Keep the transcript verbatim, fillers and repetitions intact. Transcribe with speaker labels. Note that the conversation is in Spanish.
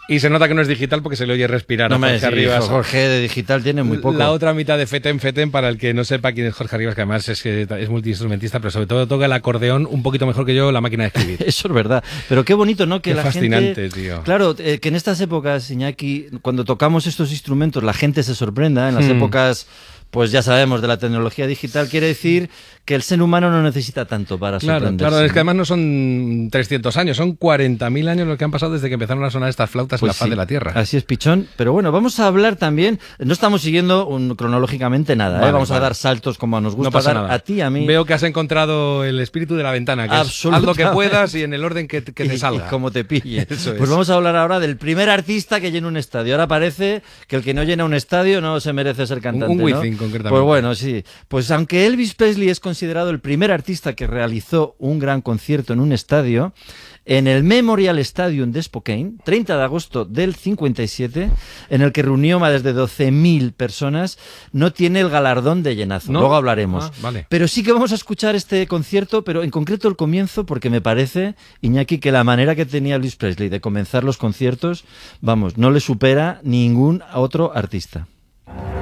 Speaker 1: Y se nota que no es digital porque se le oye respirar
Speaker 2: No
Speaker 1: a
Speaker 2: me
Speaker 1: Jorge Arribas.
Speaker 2: Jorge de digital tiene muy poco.
Speaker 1: La otra mitad de Feten Feten, para el que no sepa quién es Jorge Arribas, que además es, que es multiinstrumentista, pero sobre todo toca el acordeón un poquito mejor que yo la máquina de escribir.
Speaker 2: Eso es verdad. Pero qué bonito, ¿no? Que
Speaker 1: Qué
Speaker 2: la
Speaker 1: fascinante,
Speaker 2: gente...
Speaker 1: tío.
Speaker 2: Claro, eh, que en estas épocas, Iñaki, cuando tocamos estos instrumentos, la gente se sorprenda. En las
Speaker 1: Hmm.
Speaker 2: épocas, pues ya sabemos, de la tecnología digital, quiere decir que el ser humano no necesita tanto para
Speaker 1: Claro,
Speaker 2: sorprenderse.
Speaker 1: claro, es que además no son trescientos años, son cuarenta mil años los que han pasado desde que empezaron a sonar estas flautas
Speaker 2: Pues
Speaker 1: en la faz
Speaker 2: sí,
Speaker 1: de la Tierra.
Speaker 2: Así es, Pichón. Pero bueno, vamos a hablar también. No estamos siguiendo un, cronológicamente nada, ¿eh?
Speaker 1: Vale,
Speaker 2: Vamos
Speaker 1: vale.
Speaker 2: a dar saltos como nos gusta
Speaker 1: No pasa
Speaker 2: dar
Speaker 1: nada.
Speaker 2: a ti, a mí.
Speaker 1: Veo que has encontrado el espíritu de la ventana, que es haz lo que
Speaker 2: Absolutamente.
Speaker 1: puedas y en el orden que, que
Speaker 2: Y-
Speaker 1: te salga.
Speaker 2: y como te pille.
Speaker 1: Eso
Speaker 2: Pues
Speaker 1: es.
Speaker 2: vamos a hablar ahora del primer artista que llena un estadio. Ahora parece que el que no llena un estadio no se merece ser cantante,
Speaker 1: un
Speaker 2: ¿no?
Speaker 1: Wizzing, concretamente.
Speaker 2: Pues bueno, sí. Pues aunque Elvis Presley es considerado el primer artista que realizó un gran concierto en un estadio, en el Memorial Stadium de Spokane, treinta de agosto del cincuenta y siete, en el que reunió más de doce mil personas, no tiene el galardón de llenazo.
Speaker 1: ¿No?
Speaker 2: Luego hablaremos.
Speaker 1: Ah, vale.
Speaker 2: Pero sí que vamos a escuchar este concierto, pero en concreto el comienzo, porque me parece, Iñaki, que la manera que tenía Elvis Presley de comenzar los conciertos, vamos, no le supera ningún otro artista.